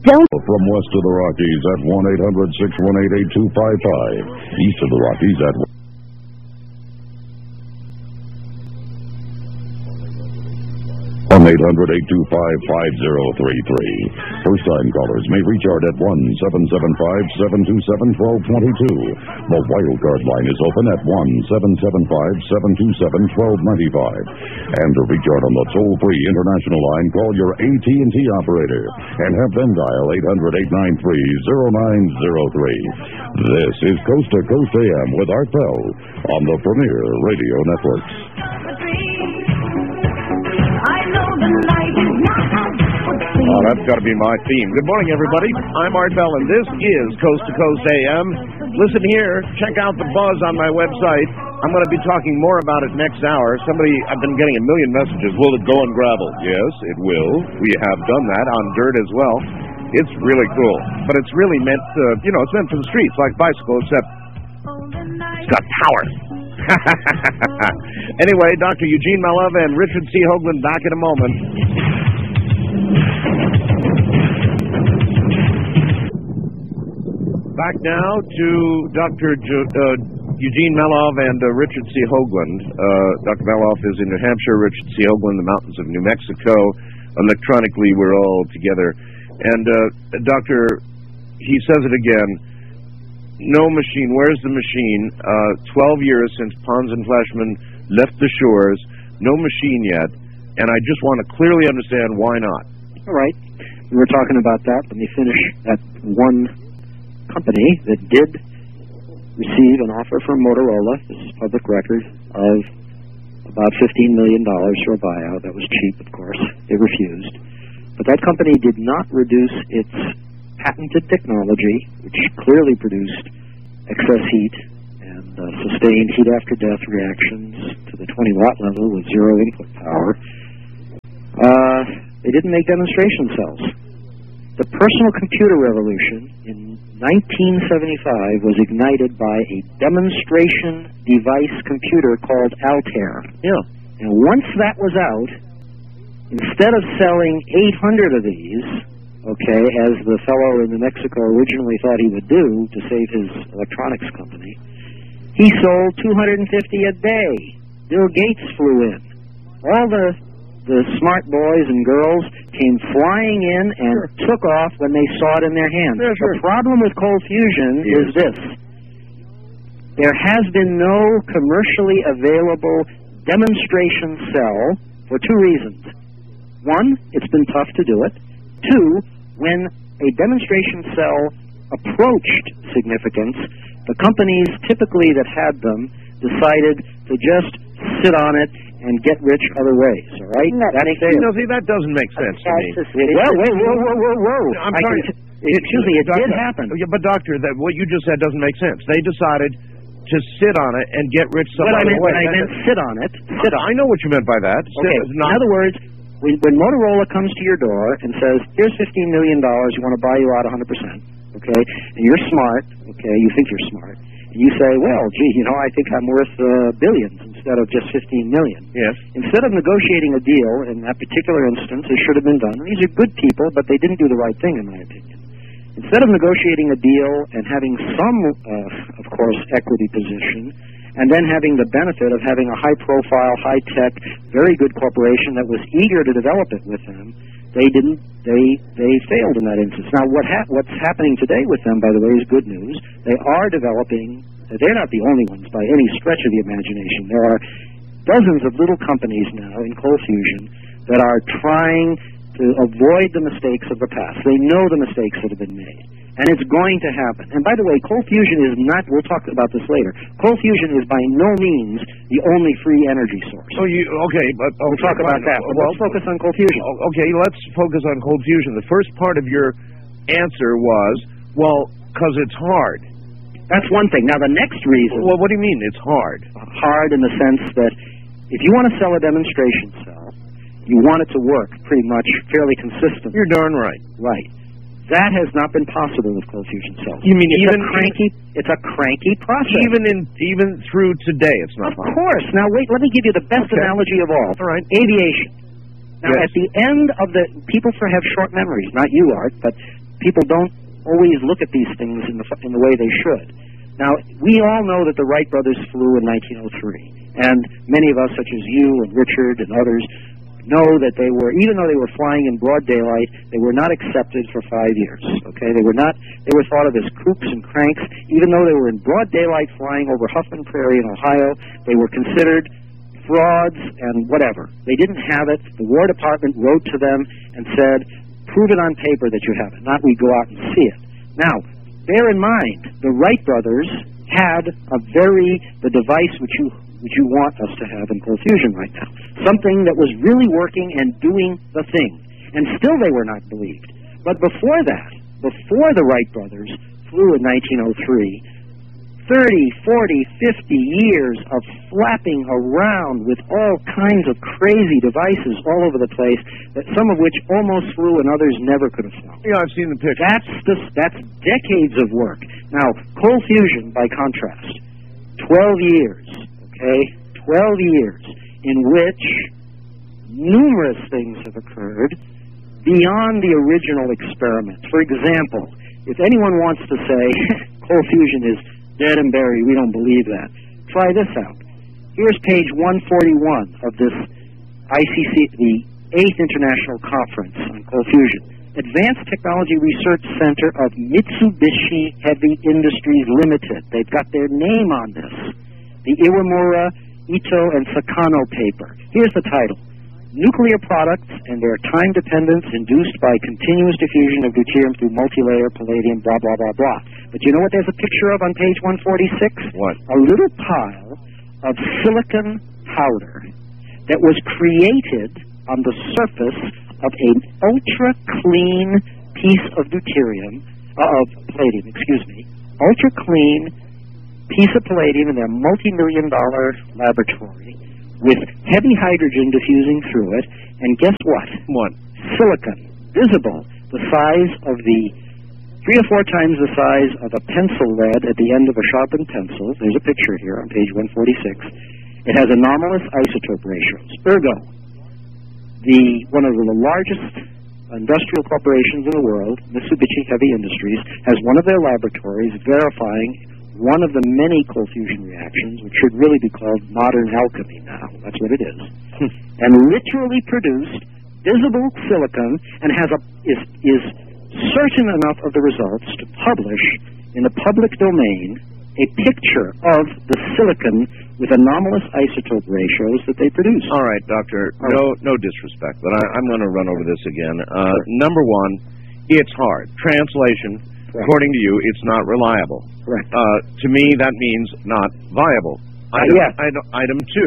Don't. From west of the Rockies at 1-800-618-8255. East of the Rockies at 1-800-825-5033. First-time callers may reach out at 1-775-727-1222. The wildcard line is open at 1-775-727-1295. And to reach out on the toll-free international line, call your AT&T operator and have them dial 800-893-0903. This is Coast to Coast AM with Art Bell on the Premier Radio Networks. Oh, that's got to be my theme. Good morning, everybody. I'm Art Bell, and this is Coast to Coast AM. Listen here. Check out the buzz on my website. I'm going to be talking more about it next hour. I've been getting a million messages. Will it go on gravel? Yes, it will. We have done that on dirt as well. It's really cool. But it's really meant, it's meant for the streets, like bicycle, except it's got power. Anyway, Dr. Eugene Melov and Richard C. Hoagland back in a moment. Back now to Dr. Eugene Melov and Richard C. Hoagland. Dr. Melov is in New Hampshire, Richard C. Hoagland, the mountains of New Mexico. Electronically, we're all together. And Doctor, he says it again, no machine. Where's the machine? 12 years since Pons and Fleshman left the shores. No machine yet. And I just want to clearly understand why not. All right. We were talking about that. Let me finish at one company that did receive an offer from Motorola, this is public record, of about $15 million for a buyout. That was cheap, of course. They refused. But that company did not reduce its patented technology, which clearly produced excess heat and sustained heat after death reactions to the 20-watt level with zero input power. They didn't make demonstration cells. The personal computer revolution in 1975 was ignited by a demonstration device computer called Altair. Yeah. And once that was out, instead of selling 800 of these, as the fellow in New Mexico originally thought he would do to save his electronics company, he sold 250 a day. Bill Gates flew in. All the smart boys and girls came flying in and took off when they saw it in their hands. Yeah, sure. The problem with cold fusion is this. There has been no commercially available demonstration cell for two reasons. One, it's been tough to do it. Two, when a demonstration cell approached significance, the companies typically that had them decided to just sit on it and get rich other ways, all right? See, that doesn't make sense to me. Well, whoa. I'm sorry. Excuse me, it did happen. Yeah, but, Doctor, what you just said doesn't make sense. They decided to sit on it and get rich some other way. What I meant sit on it. I know what you meant by that. Okay, in other words, when Motorola comes to your door and says, here's $15 million, we want to buy you out 100%, okay? And you're smart, okay, you think you're smart. And you say, well, gee, I think I'm worth billions instead of just $15 million. Yes. Instead of negotiating a deal, in that particular instance, it should have been done. And these are good people, but they didn't do the right thing, in my opinion. Instead of negotiating a deal and having some, of course, equity position, and then having the benefit of having a high-profile, high-tech, very good corporation that was eager to develop it with them, they didn't. They failed in that instance. Now, what's happening today with them, by the way, is good news. They are developing. They're not the only ones by any stretch of the imagination. There are dozens of little companies now in cold fusion that are trying to avoid the mistakes of the past. They know the mistakes that have been made. And it's going to happen. And by the way, cold fusion is not, we'll talk about this later, cold fusion is by no means the only free energy source. We'll talk about that. But let's focus on cold fusion. Okay, let's focus on cold fusion. The first part of your answer was, because it's hard. That's one thing. Now, the next reason... Well, what do you mean it's hard? Hard in the sense that if you want to sell a demonstration cell, you want it to work pretty much fairly consistently. You're darn right. Right. That has not been possible with cold fusion cells. You mean it's a cranky process. Even through today, it's not possible. Of course. Now wait, let me give you the best analogy of all. All right. Aviation. Now at the end of the people have short memories, not you, Art, but people don't always look at these things in the way they should. Now, we all know that the Wright brothers flew in 1903, and many of us, such as you and Richard and others, know that they were, even though they were flying in broad daylight, they were not accepted for 5 years. Okay, they were thought of as kooks and cranks. Even though they were in broad daylight flying over Huffman Prairie in Ohio, they were considered frauds and whatever. They didn't have it. The War Department wrote to them and said, prove it on paper that you have it, not we go out and see it. Now, bear in mind, the Wright brothers had the device which you want us to have in cold fusion right now. Something that was really working and doing the thing. And still they were not believed. But before that, before the Wright brothers flew in 1903, 30, 40, 50 years of flapping around with all kinds of crazy devices all over the place, that some of which almost flew and others never could have flown. Yeah, I've seen the picture. That's decades of work. Now, cold fusion, by contrast, 12 years, okay, 12 years in which numerous things have occurred beyond the original experiment. For example, if anyone wants to say cold fusion is dead and buried, we don't believe that, try this out. Here's page 141 of this ICC, the 8th International Conference on Cold Fusion. Advanced Technology Research Center of Mitsubishi Heavy Industries Limited. They've got their name on this. The Iwamura, Ito, and Sakano paper. Here's the title. Nuclear products and their time dependence induced by continuous diffusion of deuterium through multilayer palladium, blah, blah, blah, blah. But you know what there's a picture of on page 146? What? A little pile of silicon powder that was created on the surface of an ultra-clean piece of palladium, ultra-clean piece of palladium in their multi-million-dollar laboratory with heavy hydrogen diffusing through it, and guess what? What? Silicon. Visible, the size of 3 or 4 times the size of a pencil lead at the end of a sharpened pencil. There's a picture here on page 146. It has anomalous isotope ratios. Ergo, one of the largest industrial corporations in the world, Mitsubishi Heavy Industries, has one of their laboratories verifying one of the many cold fusion reactions, which should really be called modern alchemy now. That's what it is. And literally produced visible silicon and is certain enough of the results to publish in the public domain a picture of the silicon with anomalous isotope ratios that they produce. All right, Doctor, no disrespect, but I'm going to run over this again. Number one, it's hard. Translation, correct. According to you, it's not reliable. Correct. To me, that means not viable. Item two,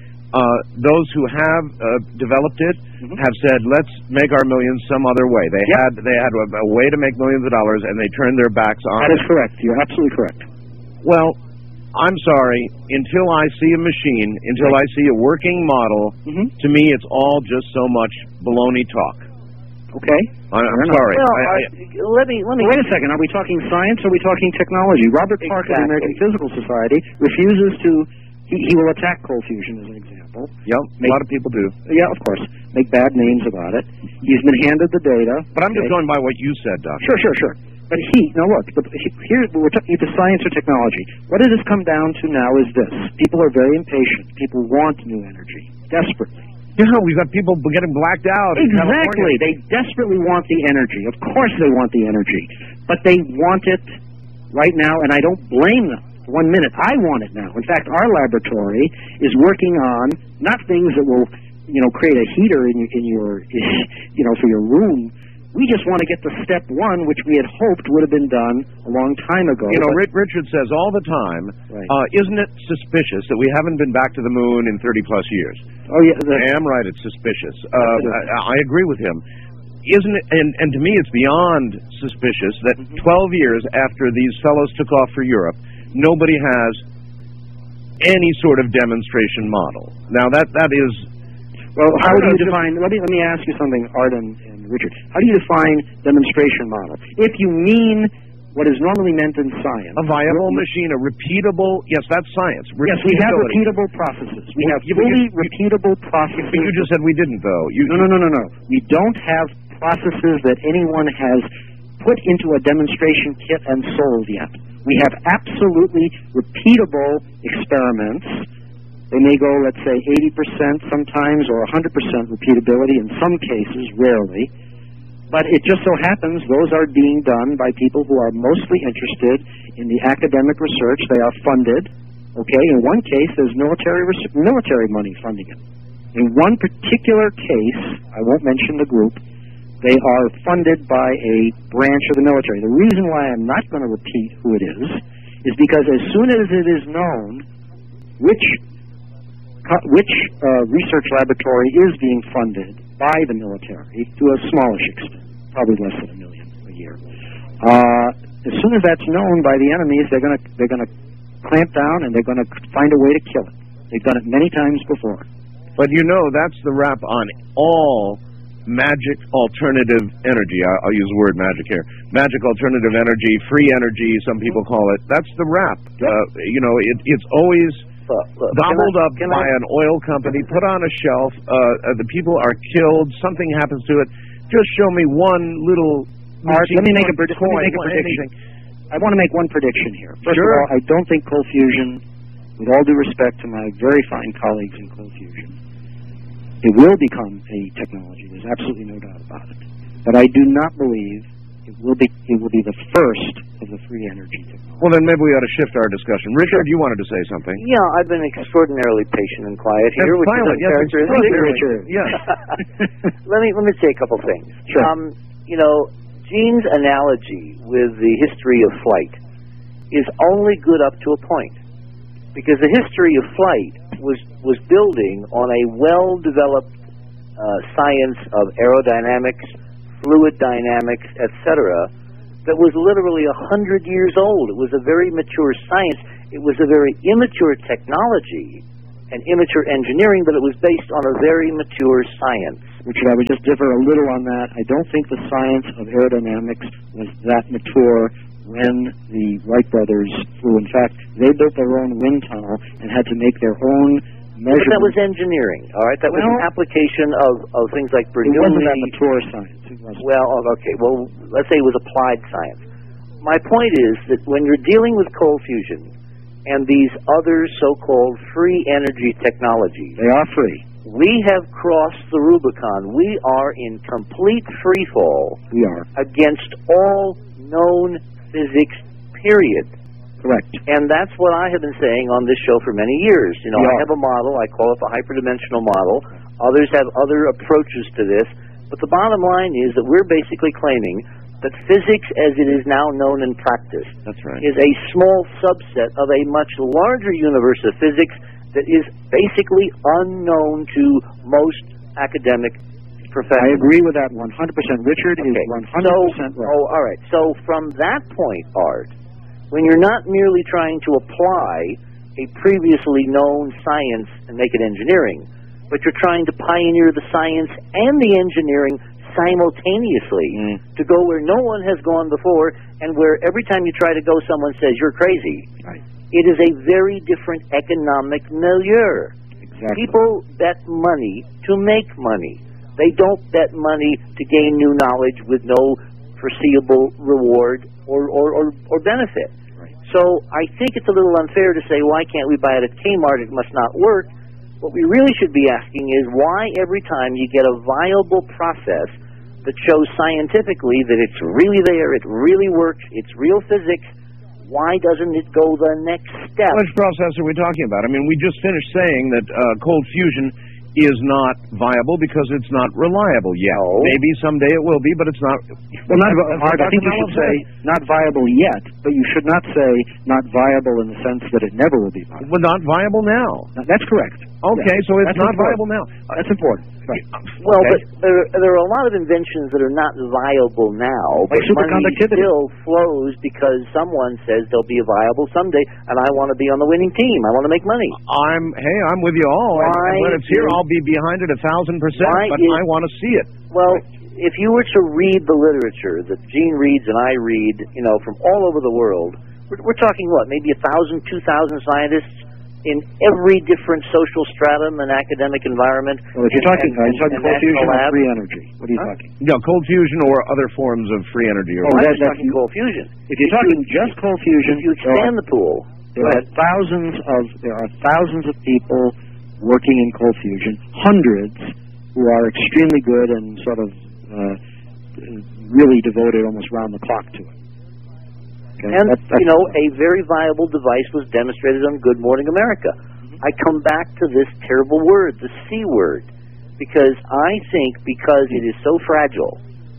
those who have developed it have said, let's make our millions some other way. They had a way to make millions of dollars, and they turned their backs on it. That is correct. You're absolutely correct. Well, I'm sorry, until I see a machine, until I see a working model, to me it's all just so much baloney talk. Okay. I'm sorry. Well, let me wait a second. Are we talking science or are we talking technology? Robert Park of the American Physical Society refuses to, he will attack cold fusion as an example. Yep, a lot of people do. Yeah, of course. Make bad names about it. He's been handed the data. But I'm just going by what you said, Doctor. Sure. But now look, here we're talking either science or technology. What it has come down to now is this. People are very impatient. People want new energy, desperately. Yeah, we've got people getting blacked out. Exactly. They desperately want the energy. Of course they want the energy. But they want it right now, and I don't blame them. 1 minute. I want it now. In fact, our laboratory is working on not things that will, create a heater in your for your room. We just want to get to step 1, which we had hoped would have been done a long time ago. Richard says all the time, isn't it suspicious that we haven't been back to the moon in 30-plus years? Oh, yeah. I am right, it's suspicious. I agree with him. Isn't it, and to me it's beyond suspicious that 12 years after these fellows took off for Europe, nobody has any sort of demonstration model. Now, that is... Well, how do you define... Let me ask you something, Art and Richard. How do you define demonstration model? If you mean what is normally meant in science... A viable machine, a repeatable... Yes, that's science. Yes, we have repeatable processes. We have fully repeatable processes. But you just said we didn't, though. No. We don't have processes that anyone has put into a demonstration kit and sold yet. We have absolutely repeatable experiments. They may go, let's say, 80% sometimes or 100% repeatability in some cases, rarely. But it just so happens those are being done by people who are mostly interested in the academic research. They are funded. Okay, in one case, there's military money funding it. In one particular case, I won't mention the group, they are funded by a branch of the military. The reason why I'm not going to repeat who it is because as soon as it is known which research laboratory is being funded by the military, to a smallish extent, probably less than $1 million a year. As soon as that's known by the enemies, they're going to clamp down and they're going to find a way to kill it. They've done it many times before. But you know, that's the rap on all magic alternative energy. I'll use the word magic here. Magic alternative energy, free energy, some people call it. That's the rap. You know, it's always gobbled up by an oil company, put on a shelf. The people are killed. Something happens to it. Just show me one little. Let me make a prediction. I want to make one prediction here. First of all, I don't think cold fusion, with all due respect to my very fine colleagues in cold fusion, it will become a technology. There's absolutely no doubt about it. But I do not believe it will be the first of the free energy technologies. Well, then maybe we ought to shift our discussion. Richard, you wanted to say something. Yeah, I've been extraordinarily patient and quiet here, which is a characteristic. Richard. Yeah. Let me say a couple things. Sure. You know, Gene's analogy with the history of flight is only good up to a point, because the history of flight was building on a well-developed science of aerodynamics, fluid dynamics, etc., that was literally 100 years old. It was a very mature science. It was a very immature technology and immature engineering, but it was based on a very mature science. Richard, I would just differ a little on that. I don't think the science of aerodynamics was that mature when the Wright brothers flew. In fact, they built their own wind tunnel and had to make their own measurements. But that was engineering, all right? That was an application of things like Bernoulli. It wasn't that mature science. It wasn't. Well, okay. Well, let's say it was applied science. My point is that when you're dealing with cold fusion and these other so-called free energy technologies, they are free. We have crossed the Rubicon. We are in complete free fall. We are. Against all known physics, period. Correct. And that's what I have been saying on this show for many years. You know, I have a model. I call it the hyperdimensional model. Others have other approaches to this. But the bottom line is that we're basically claiming that physics as it is now known and practiced is a small subset of a much larger universe of physics that is basically unknown to most academic professors. I agree with that 100%. Richard is 100% right. Oh, all right. So from that point, Art, when you're not merely trying to apply a previously known science and make it engineering, but you're trying to pioneer the science and the engineering simultaneously to go where no one has gone before, and where every time you try to go, someone says you're crazy. Right. It is a very different economic milieu. Exactly. People bet money to make money. They don't bet money to gain new knowledge with no foreseeable reward or benefit. Right. So I think it's a little unfair to say, why can't we buy it at Kmart? It must not work. What we really should be asking is, why every time you get a viable process that shows scientifically that it's really there, it really works, it's real physics, why doesn't it go the next step? Which process are we talking about? I mean, we just finished saying that cold fusion is not viable because it's not reliable yet. No. Maybe someday it will be, but it's not. Well, Art, I think you should say not viable yet, but you should not say not viable in the sense that it never will be viable. Well, not viable now. That's correct. Okay, so it's not viable now. That's important. Right. Well, but there are a lot of inventions that are not viable now, like but money superconductivity still flows because someone says they'll be viable someday, and I want to be on the winning team. I want to make money. I'm with you all. And when it's here, I'll be behind it 1,000%, but I want to see it. Well, if you were to read the literature that Gene reads and I read, you know, from all over the world, we're talking what, maybe 1,000, 2,000 scientists in every different social stratum and academic environment. Well, if you're talking, are you talking cold fusion or lab. free energy? What are you talking? Yeah, cold fusion or other forms of free energy. Or I'm talking cold fusion. If you're talking just cold fusion, if you expand the pool, there are thousands of people working in cold fusion, hundreds who are extremely good and sort of really devoted almost round the clock to it. Okay? And, a very viable device was demonstrated on Good Morning America. I come back to this terrible word, the C word, because I think because it is so fragile,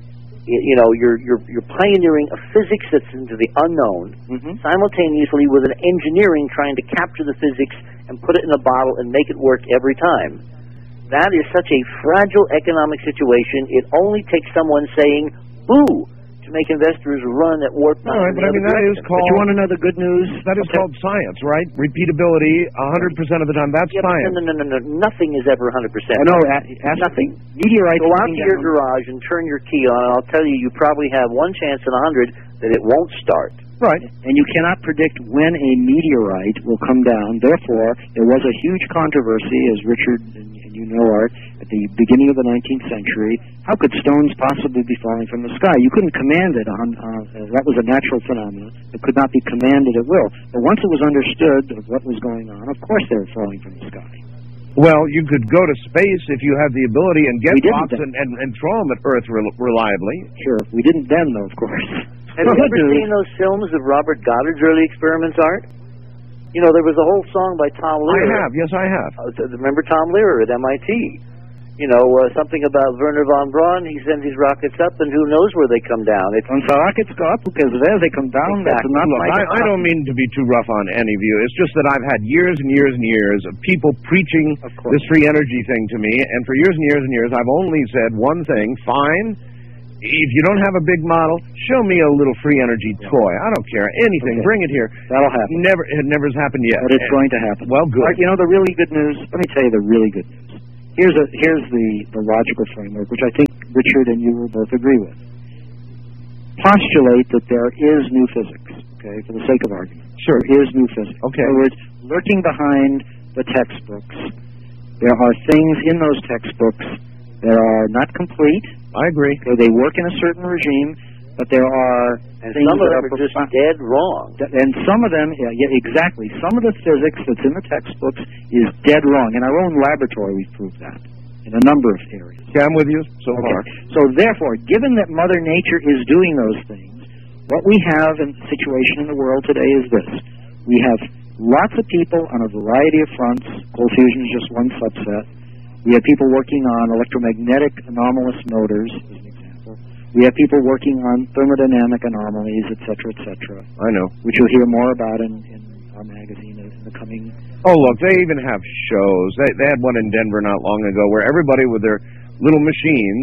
you're pioneering a physics that's into the unknown, simultaneously with an engineering trying to capture the physics and put it in a bottle and make it work every time. That is such a fragile economic situation. It only takes someone saying, boo, to make investors run at warp time. All right, but I mean, that is called... But you want to know the good news? That is called science, right? Repeatability, 100% of the time. That's science. No. Nothing is ever 100%. No, nothing. Meteorites... Go out to your garage and turn your key on, and I'll tell you, you probably have one chance in 100 that it won't start. Right. And you cannot predict when a meteorite will come down. Therefore, there was a huge controversy, as Richard and you know, Art, at the beginning of the 19th century. How could stones possibly be falling from the sky? You couldn't command it. That was a natural phenomenon. It could not be commanded at will. But once it was understood of what was going on, of course they were falling from the sky. Well, you could go to space if you had the ability and get rocks and throw them at Earth reliably. Sure. We didn't then, though, of course. Have you ever seen those films of Robert Goddard's early experiments, Art? There was a whole song by Tom Lehrer. I have. Yes, I have. Remember Tom Lehrer at MIT? Something about Wernher von Braun. He sends his rockets up, and who knows where they come down. Once the rockets go up, because there they come down. Exactly. That's not Look, I don't mean to be too rough on any of you. It's just that I've had years and years and years of people preaching this free energy thing to me, and for years and years and years, I've only said one thing: fine. If you don't have a big model, show me a little free energy toy. I don't care. Anything. Bring it here. That'll happen. It never has happened yet. But it's going to happen. Well, good. Right, the really good news, let me tell you the really good news. Here's the logical framework, which I think Richard and you will both agree with. Postulate that there is new physics, okay, for the sake of argument. Sure. There is new physics. Okay. In other words, lurking behind the textbooks, there are things in those textbooks that are not complete. I agree. Okay, they work in a certain regime, but there are things some of them are just dead wrong. And some of them, exactly. Some of the physics that's in the textbooks is dead wrong. In our own laboratory, we've proved that in a number of areas. Yeah, I'm with you so far. So therefore, given that Mother Nature is doing those things, what we have in the situation in the world today is this. We have lots of people on a variety of fronts. Cold fusion is just one subset. We have people working on electromagnetic anomalous motors, as an example. We have people working on thermodynamic anomalies, et cetera, I know. which you'll hear more about in our magazine in the coming... Oh, look, they even have shows. They had one in Denver not long ago where everybody with their little machines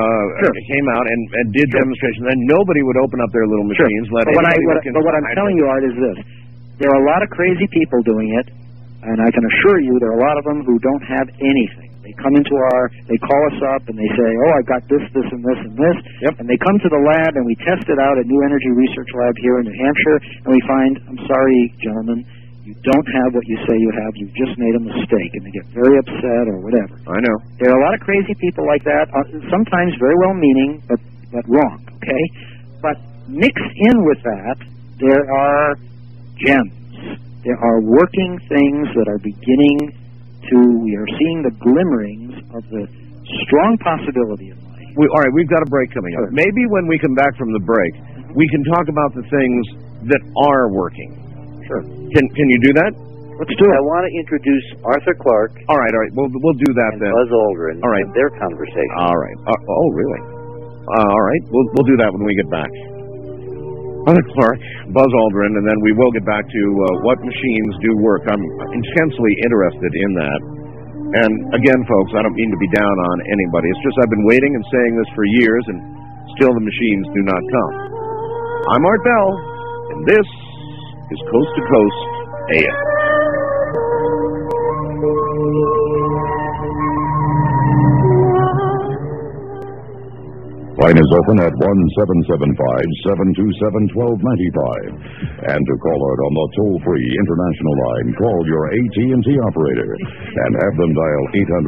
came out and did demonstrations, and nobody would open up their little machines. But what I'm telling you, Art, is this. There are a lot of crazy people doing it, and I can assure you there are a lot of them who don't have anything. They come they call us up and they say, oh, I've got this, and this, and this. Yep. And they come to the lab and we test it out at New Energy Research Lab here in New Hampshire, and we find, I'm sorry, gentlemen, you don't have what you say you have. You've just made a mistake. And they get very upset or whatever. I know. There are a lot of crazy people like that, sometimes very well-meaning, but wrong, okay? But mixed in with that, there are gems. There are working things that are beginning we are seeing the glimmerings of the strong possibility of life. All right, we've got a break coming up. Maybe when we come back from the break, we can talk about the things that are working. Sure. Can you do that? Let's do it. I want to introduce Arthur Clarke. All right. We'll do that then. Buzz Aldrin. All right. And their conversation. All right. Oh, really? All right. We'll do that when we get back. Arthur Clarke, Buzz Aldrin, and then we will get back to what machines do work. I'm intensely interested in that. And again, folks, I don't mean to be down on anybody. It's just I've been waiting and saying this for years, and still the machines do not come. I'm Art Bell, and this is Coast to Coast AM. Line is open at 1-775-727-1295. And to call out on the toll-free international line, call your AT&T operator and have them dial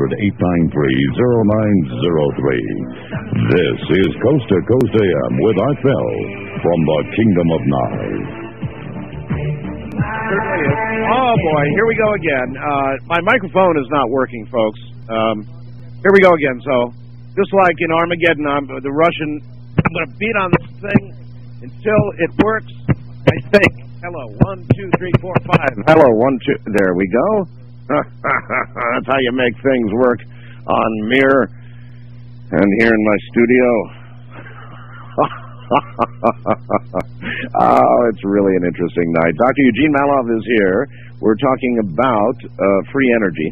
800-893-0903. This is Coast to Coast AM with Art Bell from the Kingdom of Nye. Oh, boy, here we go again. My microphone is not working, folks. Here we go again. So, just like in Armageddon, I'm going to beat on this thing until it works, I think. Hello, 1, 2, 3, 4, 5. Hello, 1, 2. There we go. That's how you make things work on Mirror and here in my studio. Oh, it's really an interesting night. Dr. Eugene Mallove is here. We're talking about free energy.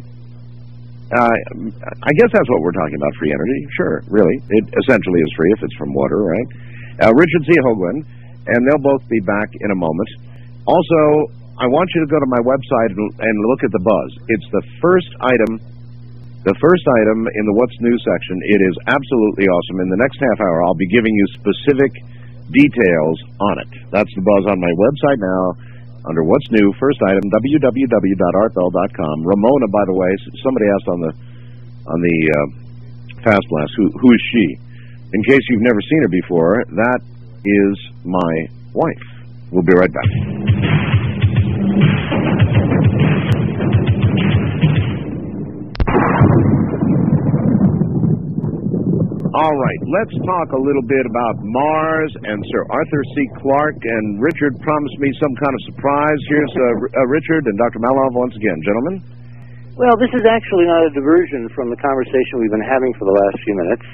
I guess that's what we're talking about, free energy. Sure, really. It essentially is free if it's from water, right? Richard C. Hoagland, and they'll both be back in a moment. Also, I want you to go to my website and look at the buzz. It's the first item in the What's New section. It is absolutely awesome. In the next half hour, I'll be giving you specific details on it. That's the buzz on my website now. Under What's New, first item, www.artbell.com. Ramona, by the way, somebody asked on the Fast Blast, who is she? In case you've never seen her before, that is my wife. We'll be right back. All right, let's talk a little bit about Mars and Sir Arthur C. Clarke. And Richard promised me some kind of surprise. Here's Richard and Dr. Mallove once again. Gentlemen? Well, this is actually not a diversion from the conversation we've been having for the last few minutes.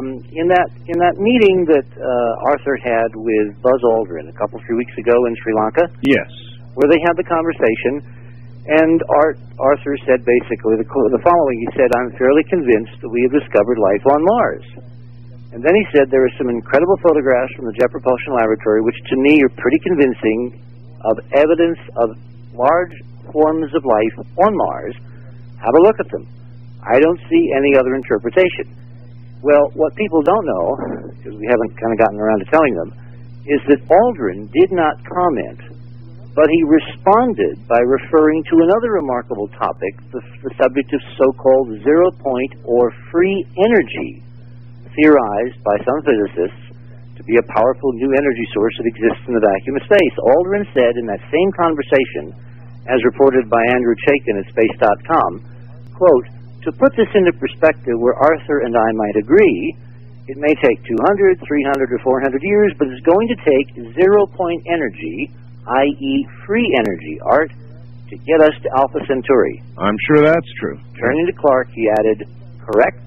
In that meeting that Arthur had with Buzz Aldrin a couple, 3 weeks ago in Sri Lanka. Yes. Where they had the conversation, and Arthur said basically the following. He said, "I'm fairly convinced that we have discovered life on Mars." And then he said there are some incredible photographs from the Jet Propulsion Laboratory, which to me are pretty convincing, of evidence of large forms of life on Mars. Have a look at them. I don't see any other interpretation. Well, what people don't know, because we haven't kind of gotten around to telling them, is that Aldrin did not comment, but he responded by referring to another remarkable topic, the subject of so-called zero-point or free energy, theorized by some physicists to be a powerful new energy source that exists in the vacuum of space. Aldrin said in that same conversation, as reported by Andrew Chaikin at Space.com, quote, "To put this into perspective where Arthur and I might agree, it may take 200, 300, or 400 years, but it's going to take zero-point energy, i.e. free energy, Art, to get us to Alpha Centauri." I'm sure that's true. Turning to Clarke, he added, "Correct?"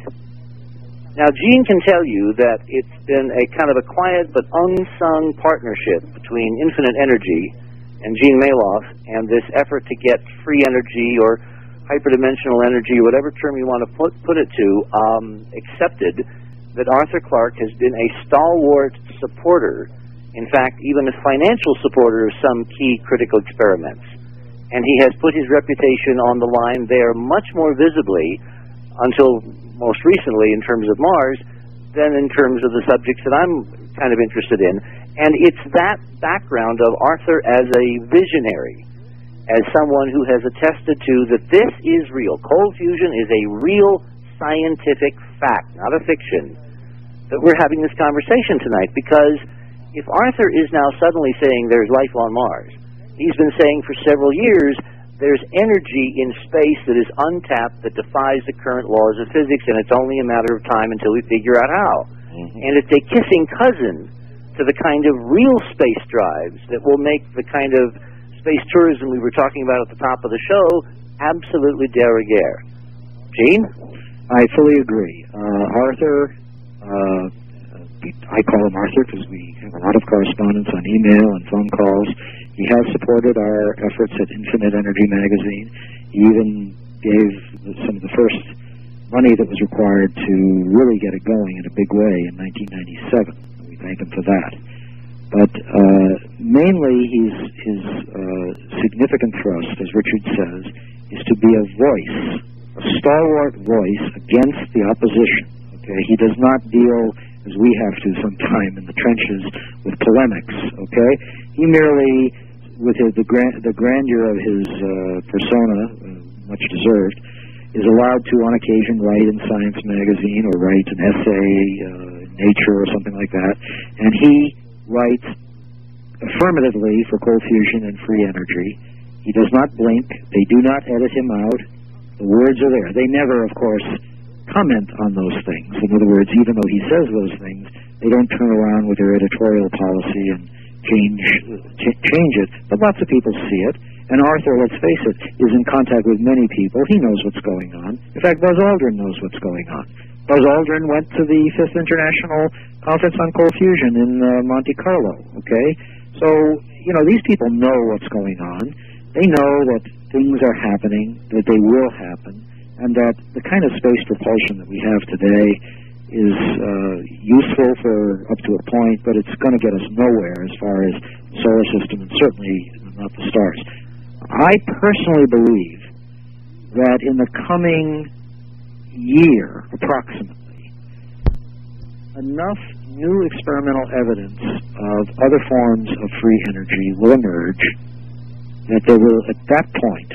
Now, Gene can tell you that it's been a kind of a quiet but unsung partnership between Infinite Energy and Gene Mallove and this effort to get free energy or hyperdimensional energy, whatever term you want to put it to, accepted, that Arthur Clarke has been a stalwart supporter, in fact, even a financial supporter of some key critical experiments. And he has put his reputation on the line there much more visibly, until most recently in terms of Mars, than in terms of the subjects that I'm kind of interested in. And it's that background of Arthur as a visionary, as someone who has attested to that this is real. Cold fusion is a real scientific fact, not a fiction, that we're having this conversation tonight. Because if Arthur is now suddenly saying there's life on Mars, he's been saying for several years there's energy in space that is untapped, that defies the current laws of physics, and it's only a matter of time until we figure out how. And it's a kissing cousin to the kind of real space drives that will make the kind of space tourism we were talking about at the top of the show absolutely de rigueur. Gene? I fully agree. Arthur, I call him Arthur because we have a lot of correspondence on email and phone calls. He has supported our efforts at Infinite Energy Magazine. He even gave some of the first money that was required to really get it going in a big way in 1997. We thank him for that. But mainly his significant thrust, as Richard says, is to be a voice, a stalwart voice against the opposition. Okay, he does not deal as we have to sometime in the trenches with polemics, okay? He merely, with the grandeur of his persona, much deserved, is allowed to, on occasion, write in Science magazine or write an essay in Nature or something like that, and he writes affirmatively for cold fusion and free energy. He does not blink. They do not edit him out. The words are there. They never, of course, comment on those things. In other words, even though he says those things, they don't turn around with their editorial policy and change it. But lots of people see it. And Arthur, let's face it, is in contact with many people. He knows what's going on. In fact, Buzz Aldrin knows what's going on. Buzz Aldrin went to the 5th International Conference on Cold Fusion in Monte Carlo, okay? So, you know, these people know what's going on. They know that things are happening, that they will happen, and that the kind of space propulsion that we have today is useful for up to a point, but it's going to get us nowhere as far as the solar system and certainly not the stars. I personally believe that in the coming year, approximately, enough new experimental evidence of other forms of free energy will emerge that there will, at that point,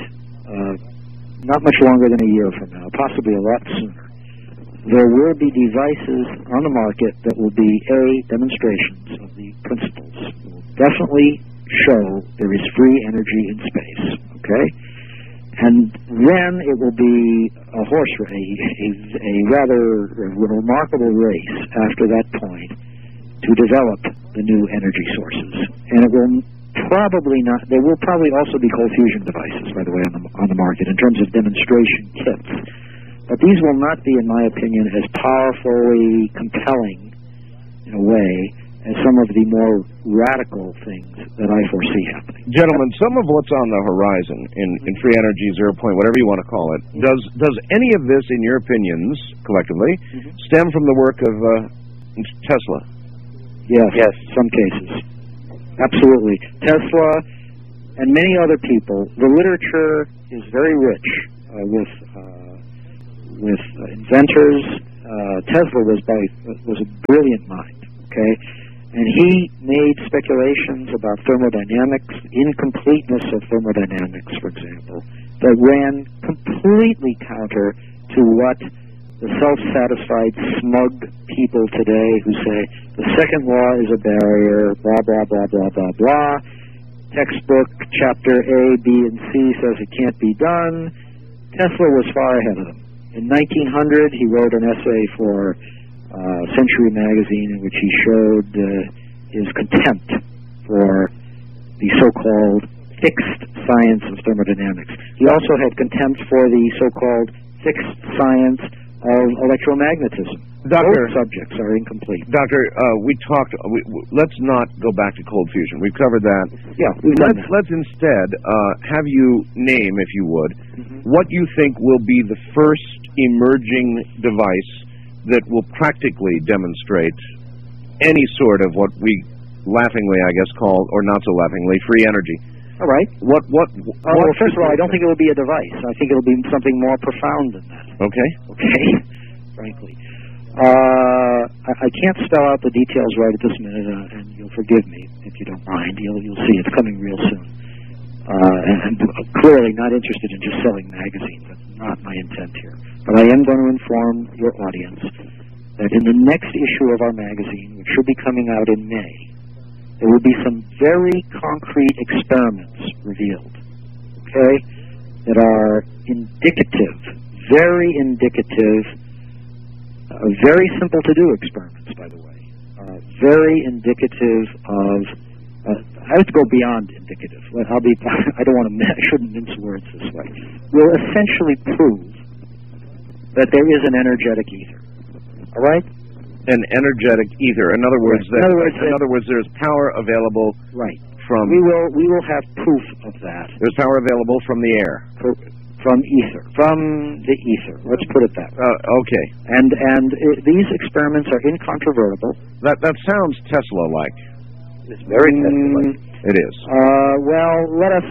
not much longer than a year from now, possibly a lot sooner, there will be devices on the market that will be, demonstrations of the principles. It will definitely show there is free energy in space, okay? And then it will be a horse race, a rather remarkable race after that point to develop the new energy sources. And it will probably not, there will probably also be cold fusion devices, by the way, on the market in terms of demonstration kits. But these will not be, in my opinion, as powerfully compelling, in a way, as some of the more radical things that I foresee happening. Gentlemen, some of what's on the horizon in free energy, 0 point, whatever you want to call it, does any of this, in your opinions, collectively, stem from the work of Tesla? Yes, some cases. Absolutely. Tesla and many other people. The literature is very rich with inventors. Tesla was a brilliant mind, okay? And he made speculations about thermodynamics, incompleteness of thermodynamics, for example, that ran completely counter to what the self-satisfied, smug people today who say the second law is a barrier, blah, blah, blah, blah, blah, blah. Textbook, chapter A, B, and C says it can't be done. Tesla was far ahead of them. In 1900, he wrote an essay for Century magazine in which he showed his contempt for the so-called fixed science of thermodynamics. He also had contempt for the so-called fixed science of electromagnetism. Both subjects are incomplete. Doctor, we talked. Let's not go back to cold fusion. We've covered that. Yeah, we've done that. Let's instead have you name, if you would, what you think will be the first emerging device that will practically demonstrate any sort of what we laughingly, I guess, call, or not so laughingly, free energy. All right. What well, first of all, I don't think it will be a device. I think it will be something more profound than that. Okay. Okay. Frankly. I can't spell out the details right at this minute, and you'll forgive me if you don't mind. You'll see it's coming real soon. And clearly not interested in just selling magazines. That's not my intent here. But I am going to inform your audience that in the next issue of our magazine, which should be coming out in May, there will be some very concrete experiments revealed, okay, that are indicative, very indicative, very simple to do experiments, by the way, very indicative of, I have to go beyond indicative. I don't want to, I shouldn't mince words this way. Will essentially prove that there is an energetic ether. All right? An energetic ether. In other words, in other words, there's power available. Right. From. We will have proof of that. There's power available from the air. From ether. From the ether. Let's put it that way. Okay. And these experiments are incontrovertible. That sounds Tesla-like. It's very Tesla-like. It is. Well, let us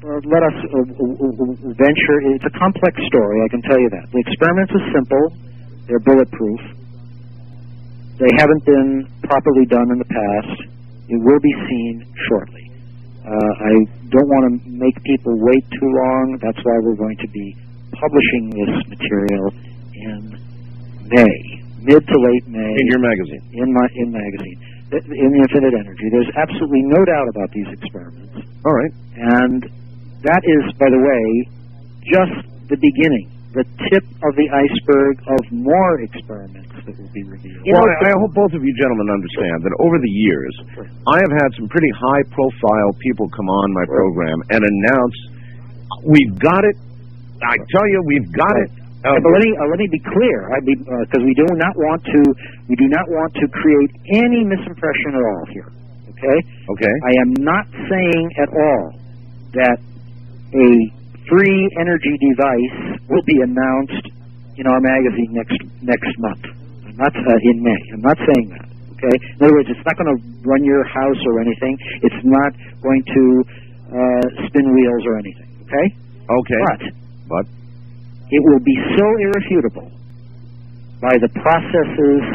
venture. It's a complex story, I can tell you that. The experiments are simple. They're bulletproof. They haven't been properly done in the past. It will be seen shortly. I don't want to make people wait too long. That's why we're going to be publishing this material in May, mid to late May. In your magazine? In magazine. In Infinite Energy. There's absolutely no doubt about these experiments. All right. And that is, by the way, just the beginning, the tip of the iceberg of more experiments that will be revealed. Well, I hope both of you gentlemen understand that over the years, I have had some pretty high-profile people come on my program and announce, we've got it. I tell you, we've got it. But let me be clear, because we do not want to create any misimpression at all here. Okay. Okay. I am not saying at all that a free energy device will be announced in our magazine next month. I'm not in May. I'm not saying that. Okay. In other words, it's not going to run your house or anything. It's not going to spin wheels or anything. Okay. Okay. But it will be so irrefutable by the processes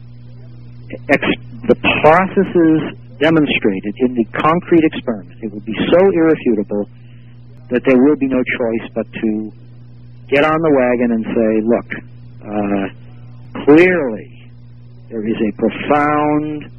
demonstrated in the concrete experiment. It will be so irrefutable that there will be no choice but to get on the wagon and say, look, clearly there is a profound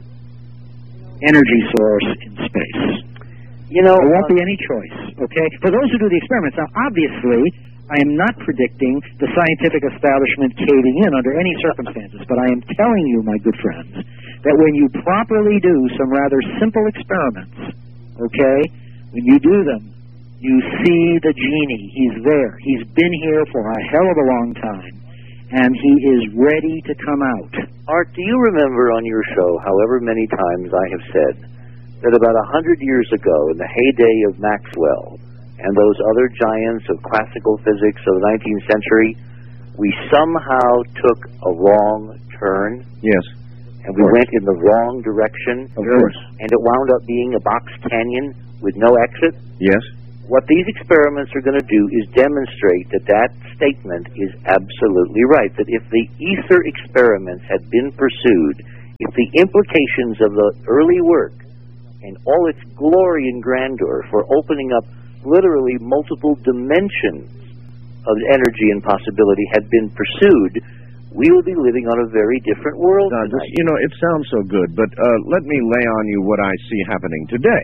energy source in space. You know, there won't be any choice, okay? For those who do the experiments, now obviously I am not predicting the scientific establishment caving in under any circumstances, but I am telling you, my good friends, that when you properly do some rather simple experiments, okay, when you do them, you see the genie. He's there. He's been here for a hell of a long time, and he is ready to come out. Art, do you remember on your show, however many times I have said, that about 100 years ago, in the heyday of Maxwell and those other giants of classical physics of the 19th century, we somehow took a wrong turn? Yes. And we went in the wrong direction? Of course. And it wound up being a box canyon with no exit? Yes. What these experiments are going to do is demonstrate that that statement is absolutely right, that if the ether experiments had been pursued, if the implications of the early work and all its glory and grandeur for opening up literally multiple dimensions of energy and possibility had been pursued, we will be living on a very different world tonight. You know, it sounds so good, but let me lay on you what I see happening today.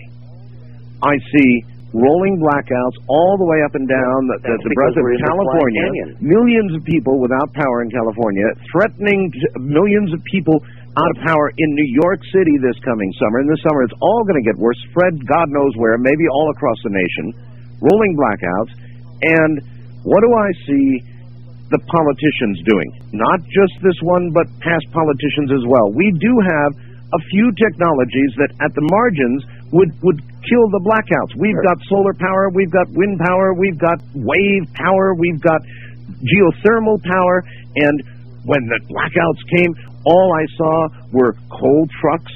I see rolling blackouts all the way up and down the breadth of California, millions of people without power in California, threatening millions of people out of power in New York City this coming summer. In the summer, it's all going to get worse, spread God knows where, maybe all across the nation, rolling blackouts. And what do I see the politicians doing? Not just this one, but past politicians as well. We do have a few technologies that at the margins would kill the blackouts. We've got solar power, we've got wind power, we've got wave power, we've got geothermal power, and when the blackouts came, all I saw were coal trucks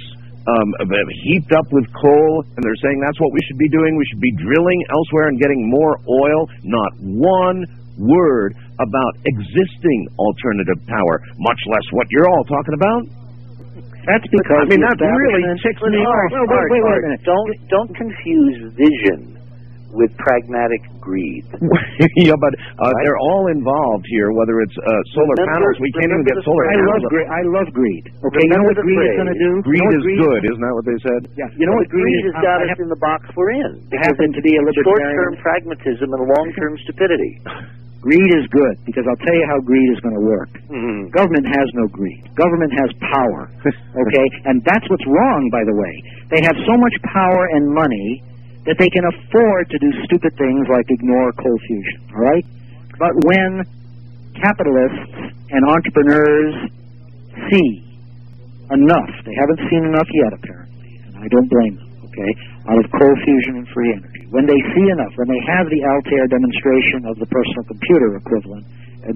heaped up with coal, and they're saying that's what we should be doing. We should be drilling elsewhere and getting more oil. Not one word about existing alternative power, much less what you're all talking about. That's because that really ticks me off. Wait a minute. Don't confuse vision with pragmatic greed. Yeah, but they're all involved here, whether it's solar panels. We can't even get solar panels. I love greed. Okay, you know what greed is going to do? Greed is good, isn't that what they said? Yeah. You know what greed has got us in the box we're in. I happen to be a short-term pragmatism and long-term stupidity. Greed is good, because I'll tell you how greed is going to work. Mm-hmm. Government has no greed. Government has power, okay? And that's what's wrong, by the way. They have so much power and money that they can afford to do stupid things like ignore coal fusion, all right? But when capitalists and entrepreneurs see enough, they haven't seen enough yet, apparently, and I don't blame them, okay, out of coal fusion and free energy. When they see enough, when they have the Altair demonstration of the personal computer equivalent in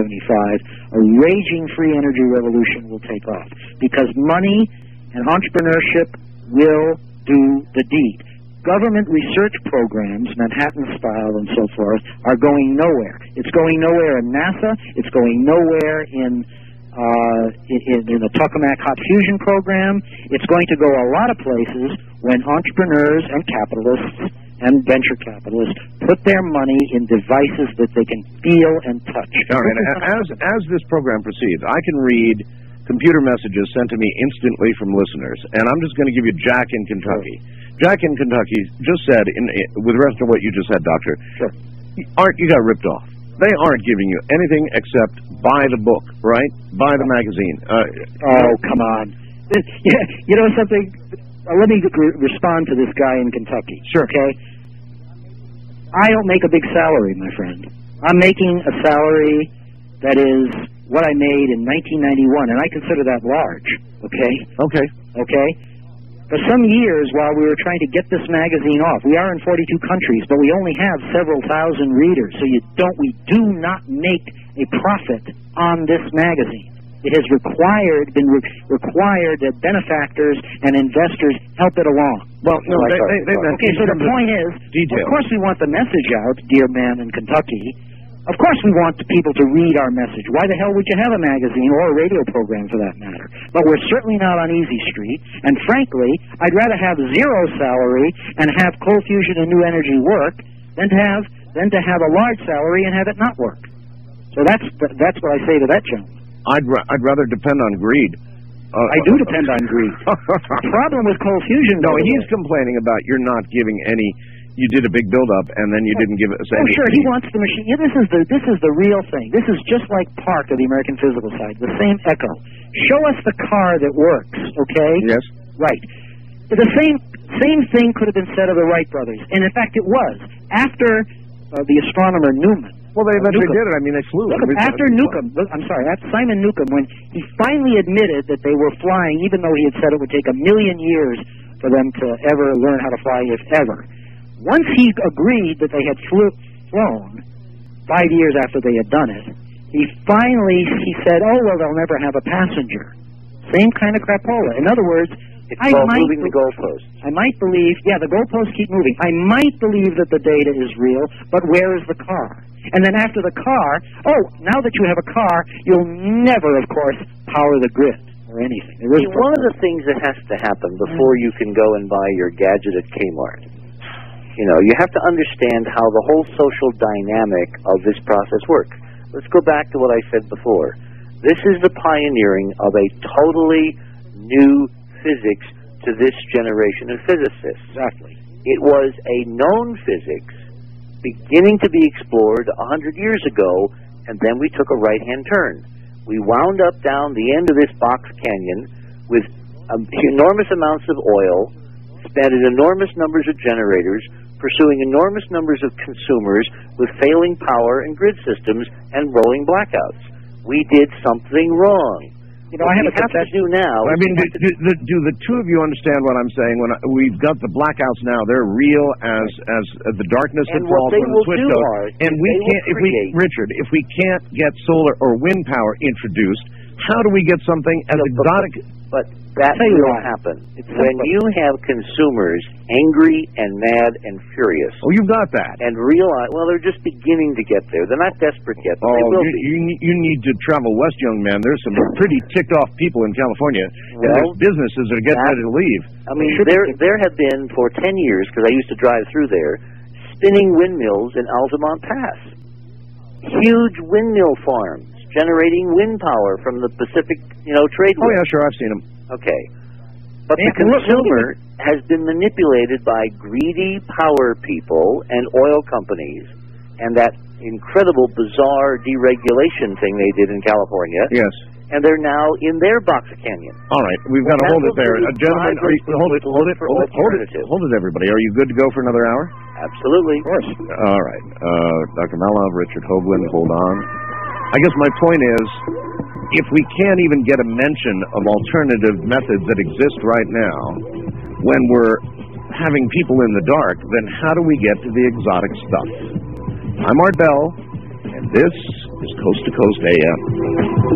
1975, a raging free energy revolution will take off, because money and entrepreneurship will do the deed. Government research programs, Manhattan style and so forth, are going nowhere. It's going nowhere in NASA. It's going nowhere in in the Tokamak Hot Fusion program. It's going to go a lot of places when entrepreneurs and capitalists and venture capitalists put their money in devices that they can feel and touch. All right. As this program proceeds, I can read computer messages sent to me instantly from listeners, and I'm just going to give you Jack in Kentucky. Jack in Kentucky just said, with the rest of what you just said, Doctor, sure. You got ripped off. They aren't giving you anything except buy the book, right? Buy the magazine. Oh, come on. Yeah, you know something? Let me respond to this guy in Kentucky. Sure. Okay? I don't make a big salary, my friend. I'm making a salary that is what I made in 1991, and I consider that large. Okay? Okay. Okay? For some years, while we were trying to get this magazine off, we are in 42 countries, but we only have several thousand readers, so we do not make a profit on this magazine. It has been required that benefactors and investors help it along. Well, no, okay, so the point is, of course we want the message out, dear man in Kentucky. Of course we want people to read our message. Why the hell would you have a magazine or a radio program for that matter? But we're certainly not on Easy Street, and frankly, I'd rather have zero salary and have Cold Fusion and New Energy work than to have a large salary and have it not work. So that's what I say to that gentleman. I'd rather depend on greed. I do depend on greed. The problem with Cold Fusion, no, he's complaining about you're not giving any. You did a big build-up, and then you didn't give us any. Oh, sure, he wants the machine. Yeah, this is the real thing. This is just like Park of the American Physical Society, the same echo. Show us the car that works, okay? Yes. Right. The same thing could have been said of the Wright brothers, and in fact it was. After the astronomer Newman. Well, they eventually did it. I mean, they flew. After Simon Newcomb, when he finally admitted that they were flying, even though he had said it would take 1 million years for them to ever learn how to fly, if ever. Once he agreed that they had flown 5 years after they had done it, he said, oh, well, they'll never have a passenger. Same kind of crapola. In other words, it's called moving the goalposts. I might believe, the goalposts keep moving. I might believe that the data is real, but where is the car? And then after the car, now that you have a car, you'll never, of course, power the grid or anything. One of the things that has to happen before you can go and buy your gadget at Kmart, you have to understand how the whole social dynamic of this process works. Let's go back to what I said before. This is the pioneering of a totally new physics to this generation of physicists. Exactly. It was a known physics beginning to be explored 100 years ago, and then we took a right-hand turn. We wound up down the end of this box canyon with enormous amounts of oil, spent enormous numbers of generators, pursuing enormous numbers of consumers with failing power and grid systems and rolling blackouts. We did something wrong. I have to do now. I mean, do the two of you understand what I'm saying? When we've got the blackouts now, they're real as the darkness that falls when the switch goes. And Richard, if we can't get solar or wind power introduced, how do we get something as exotic? But that will happen when you have consumers angry and mad and furious. Oh, you've got that. And realize, they're just beginning to get there. They're not desperate yet, but they will be. You need to travel west, young man. There's some pretty ticked-off people in California, and there's businesses that are getting ready to leave. I mean, there have been, for 10 years, because I used to drive through there, spinning windmills in Altamont Pass. Huge windmill farms generating wind power from the Pacific, trade winds. Oh, yeah, sure, I've seen them. Okay. But the consumer has been manipulated by greedy power people and oil companies and that incredible, bizarre deregulation thing they did in California. Yes. And they're now in their box canyon. All right, we've got to hold it there. Gentlemen, hold it, everybody. Are you good to go for another hour? Absolutely. Of course. All right. Dr. Malov, Richard Hoagland, hold on. I guess my point is, if we can't even get a mention of alternative methods that exist right now, when we're having people in the dark, then how do we get to the exotic stuff? I'm Art Bell, and this is Coast to Coast AM.